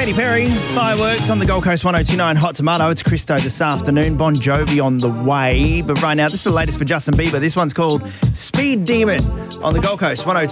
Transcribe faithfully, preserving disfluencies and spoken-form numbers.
Katy Perry, Fireworks on the Gold Coast one oh two point nine Hot Tomato. It's Christo this afternoon. Bon Jovi on the way. But right now, this is the latest for Justin Bieber. This one's called Speed Demon on the Gold Coast one oh two.